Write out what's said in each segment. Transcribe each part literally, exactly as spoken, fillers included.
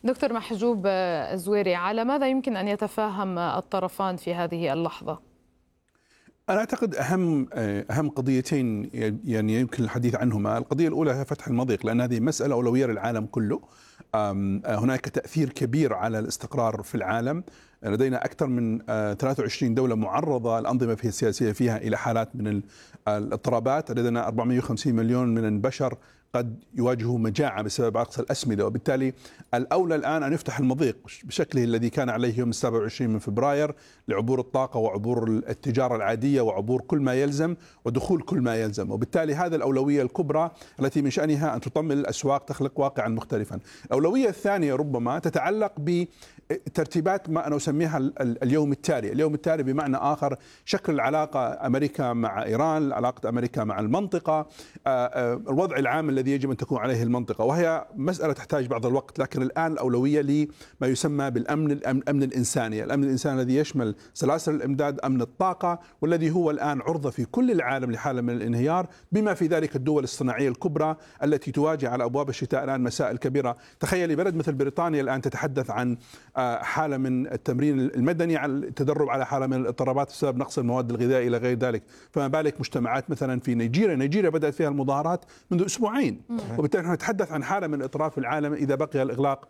دكتور محجوب الزويري، على ماذا يمكن أن يتفاهم الطرفان في هذه اللحظة؟ أنا أعتقد أهم أهم قضيتين يعني يمكن الحديث عنهما. القضية الأولى هي فتح المضيق، لأن هذه مسألة أولوية للعالم كله. هناك تأثير كبير على الاستقرار في العالم. لدينا أكثر من ثلاثة وعشرين دولة معرضة الأنظمة فيها السياسية فيها إلى حالات من الاضطرابات. لدينا أربعمئة وخمسين مليون من البشر قد يواجهوا مجاعة بسبب نقص الأسمدة، وبالتالي الأولى الآن أن يفتح المضيق بشكله الذي كان عليه يوم السابع والعشرين من فبراير لعبور الطاقة وعبور التجارة العادية وعبور كل ما يلزم ودخول كل ما يلزم. وبالتالي هذا الأولوية الكبرى التي من شأنها أن تطمن الأسواق، تخلق واقعا مختلفا. الأولوية الثانية ربما تتعلق بترتيبات ما أنا أسميها اليوم التالي. اليوم التالي بمعنى آخر شكل العلاقة أمريكا مع إيران، علاقة أمريكا مع المنطقة، الوضع العام الذي يجب أن تكون عليه المنطقة، وهي مسألة تحتاج بعض الوقت. لكن الآن الأولوية لما يسمى بالأمن الأمن الإنساني، الأمن الإنساني الذي يشمل سلاسل الإمداد، أمن الطاقة، والذي هو الآن عرضة في كل العالم لحالة من الانهيار، بما في ذلك الدول الصناعية الكبرى التي تواجه على أبواب الشتاء الآن مسائل كبيرة. تخيلي بلد مثل بريطانيا الآن تتحدث عن حالة من التمرين المدني، على التدرب على حالة من الاضطرابات بسبب نقص المواد الغذائية إلى غير ذلك. فما بالك مجتمعات مثلا في نيجيريا، نيجيريا بدأت فيها المظاهرات منذ أسبوعين، وبالتالي نحن نتحدث عن حالة من الاضطراب في العالم إذا بقي الإغلاق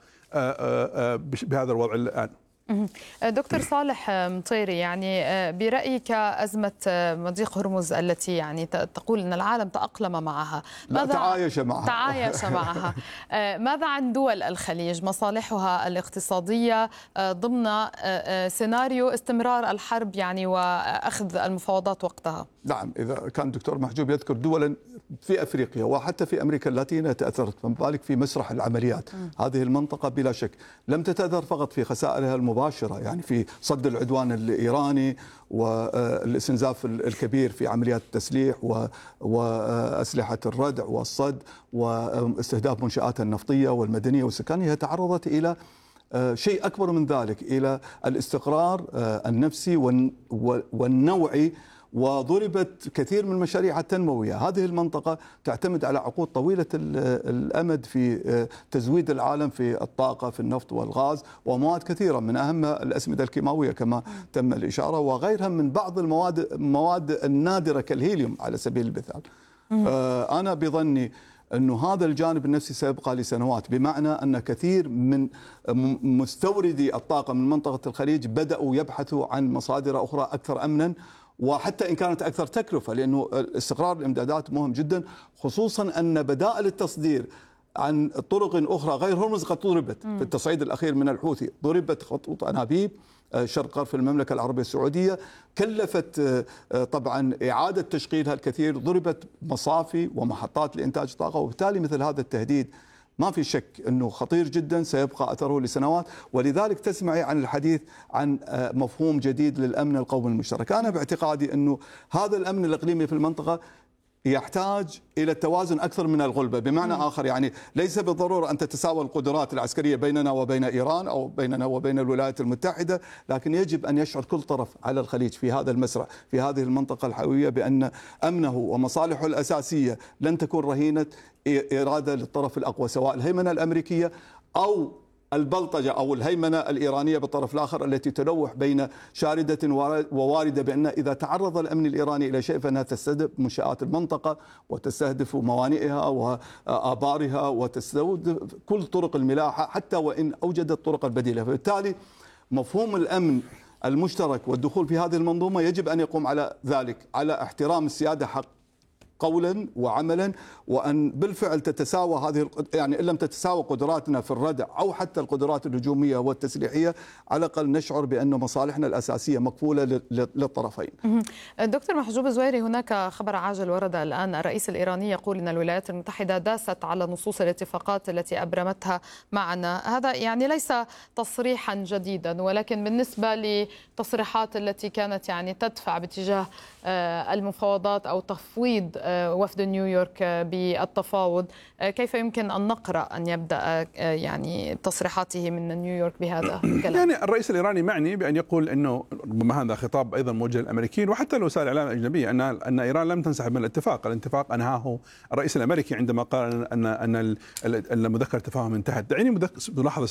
بهذا الوضع الآن. دكتور صالح مطيري، يعني برأيك أزمة مضيق هرمز التي يعني تقول أن العالم تأقلم معها، ماذا تعايش معها تعايش معها ماذا عن دول الخليج، مصالحها الاقتصادية ضمن سيناريو استمرار الحرب يعني وأخذ المفاوضات وقتها؟ نعم، إذا كان الدكتور محجوب يذكر دولا في أفريقيا وحتى في أمريكا اللاتينية تأثرت، فما بالك في مسرح العمليات. هذه المنطقة بلا شك لم تتأثر فقط في خسائرها المباشرة، يعني في صد العدوان الإيراني والاستنزاف الكبير في عمليات التسليح وأسلحة الردع والصد واستهداف منشآتها النفطية والمدنية والسكنية، تعرضت إلى شيء أكبر من ذلك، إلى الاستقرار النفسي والنوعي، وضربت كثير من المشاريع التنموية. هذه المنطقة تعتمد على عقود طويلة الأمد في تزويد العالم في الطاقة، في النفط والغاز ومواد كثيرة، من أهمها الأسمدة الكيماوية كما تم الإشارة، وغيرها من بعض المواد المواد النادرة كالهيليوم على سبيل المثال. أنا بظني أنه هذا الجانب النفسي سيبقى لسنوات، بمعنى أن كثير من مستوردي الطاقة من منطقة الخليج بدأوا يبحثوا عن مصادر أخرى أكثر أمنا، وحتى إن كانت أكثر تكلفة، لأنه استقرار الإمدادات مهم جدا، خصوصا أن بدائل التصدير عن طرق أخرى غير هرمز قد ضربت. في التصعيد الأخير من الحوثي ضربت خطوط أنابيب شرق غرب المملكة العربية السعودية، كلفت طبعا إعادة تشغيلها الكثير، ضربت مصافي ومحطات لإنتاج طاقة. وبالتالي مثل هذا التهديد ما في شك أنه خطير جدا، سيبقى أثره لسنوات. ولذلك تسمعي عن الحديث عن مفهوم جديد للأمن القومي المشترك. أنا باعتقادي أنه هذا الأمن الإقليمي في المنطقة يحتاج إلى التوازن أكثر من الغلبة، بمعنى م. آخر يعني ليس بالضرورة أن تتساوى القدرات العسكرية بيننا وبين إيران أو بيننا وبين الولايات المتحدة، لكن يجب أن يشعر كل طرف على الخليج في هذا المسرح، في هذه المنطقة الحيوية، بأن أمنه ومصالحه الأساسية لن تكون رهينة إرادة للطرف الأقوى، سواء الهيمنة الأمريكية أو البلطجة أو الهيمنة الإيرانية بالطرف الآخر، التي تلوح بين شاردة وواردة، بأن إذا تعرض الأمن الإيراني إلى شيء فإنها تستهدف منشآت المنطقة وتستهدف موانئها وآبارها وتستهدف كل طرق الملاحة حتى وإن أوجدت طرق البديلة. فبالتالي مفهوم الأمن المشترك والدخول في هذه المنظومة يجب أن يقوم على ذلك، على احترام السيادة حق قولا وعملا، وأن بالفعل تتساوى هذه، يعني إن لم تتساوى قدراتنا في الردع أو حتى القدرات الهجومية والتسليحية، على الأقل نشعر بأن مصالحنا الأساسية مقبولة للطرفين. دكتور محجوب الزويري، هناك خبر عاجل ورد الآن، الرئيس الإيراني يقول أن الولايات المتحدة داست على نصوص الاتفاقات التي أبرمتها معنا. هذا يعني ليس تصريحا جديدا، ولكن بالنسبة للتصريحات التي كانت يعني تدفع باتجاه المفاوضات أو تفويض وفد نيويورك بالتفاوض، كيف يمكن أن نقرأ أن يبدأ يعني تصريحاته من نيويورك بهذا الكلام؟ يعني الرئيس الإيراني معني بأن يقول أنه، ربما هذا خطاب أيضا موجه للأمريكيين وحتى لوسائل الإعلام الأجنبية، أن أن إيران لم تنسحب من الاتفاق. الاتفاق أنهاه الرئيس الأمريكي عندما قال أن أن مذكرة التفاهم انتهت. دعيني ملاحظة